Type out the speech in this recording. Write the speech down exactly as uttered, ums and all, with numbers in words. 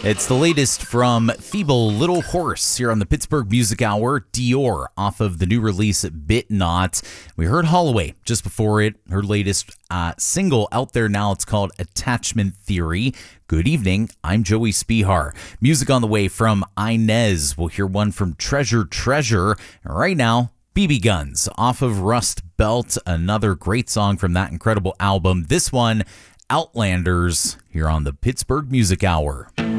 It's the latest from Feeble Little Horse here on the Pittsburgh Music Hour. Dior off of the new release Bit Not. We heard Holloway just before it, her latest uh, single out there now. It's called Attachment Theory. Good evening, I'm Joey Spihar. Music on the way from Inez. We'll hear one from Treasure Treasure. Right now, B B Guns off of Rust Belt. Another great song from that incredible album. This one, Outlanders, here on the Pittsburgh Music Hour.